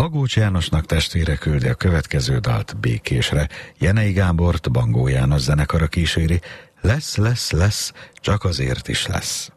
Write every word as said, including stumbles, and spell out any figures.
Magócs Jánosnak testvére küldi a következő dalt Békésre. Jenei Gábort Bangó János zenekara kíséri. Lesz, lesz, lesz, csak azért is lesz.